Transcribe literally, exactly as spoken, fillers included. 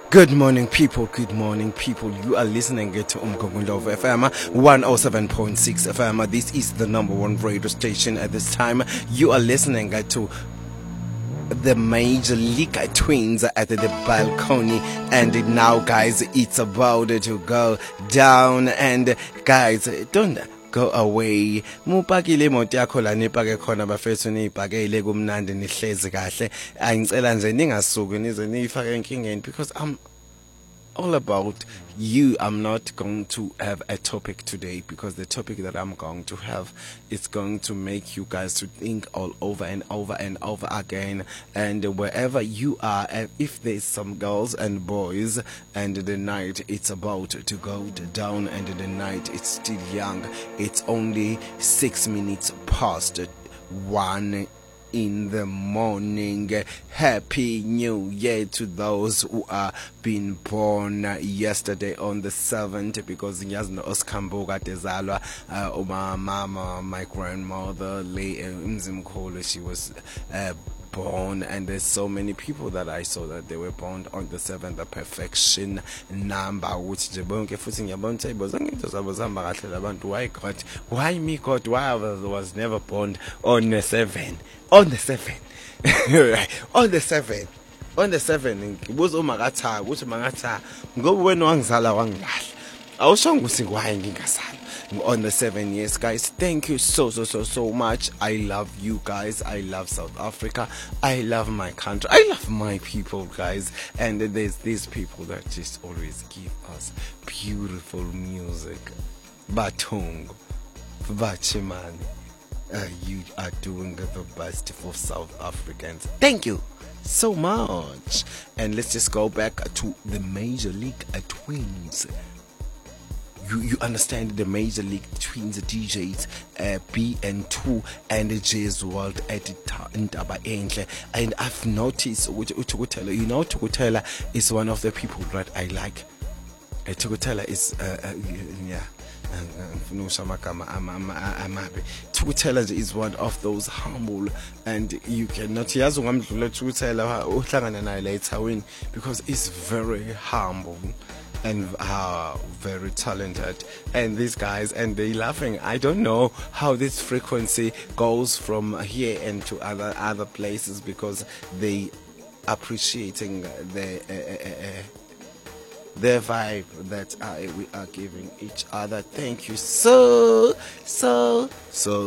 Good morning, people. Good morning, people. You are listening to Umgogundov F M one oh seven point six F M. This is the number one radio station at this time. You are listening to the Major League Twins at the balcony, and now, guys, it's about to go down. And guys, don't go away. Mupakile imoto yakho la nipake khona bafethu nipakele kumnandi nihlezi kahle. Angicela nje ningasuki nize nifake enkingeni, because I'm all about you. I'm not going to have a topic today, because the topic that I'm going to have is going to make you guys to think all over and over and over again. And wherever you are, and if there's some girls and boys, and the night it's about to go down, and the night it's still young, it's only six minutes past one in the morning. Happy New Year to those who are being born yesterday on the seventh, because ngiyazina Oskamboga tezalwa uma mama, my grandmother lay Mzimkhulu, she was uh, born, and there's so many people that I saw that they were born on the seventh, the perfection number, which nje bonke futhi ngiyabona ukuthi ayibozange into zabo zihamba kahle labantu. Why God? Why me God? Why I was, was never born on the seventh? On the seventh. On the seventh. On the seventh. Ngibuza umakatha ukuthi makatha ngoba wena wangizala wangilahla. Awushongo ukuthi why ngingasala on the seven years. Guys, thank you so so so so much. I love you guys. I love South Africa. I love my country. I love my people, guys. And there's these people that just always give us beautiful music. Batung, Bachimani, uh, you are doing the best for South Africans. Thank you so much. And let's just go back to the Major League Twins. You, you understand the Major League Twins D Js, uh, B and two, and J's World Editor Ndaba Enhle. And I've noticed with Tukutela, you know, Tukutela is one of the people that I like. Uh, Tukutela is, uh, uh, yeah. Tukutela is one of those humble, and you cannot yazi ungamdlula Tukutela uhlangana naye later win, because it's very humble and uh, very talented. And these guys, and they laughing. I don't know how this frequency goes from here into other other places, because they appreciating the uh, uh, uh, the vibe that uh, we are giving each other. Thank you so so so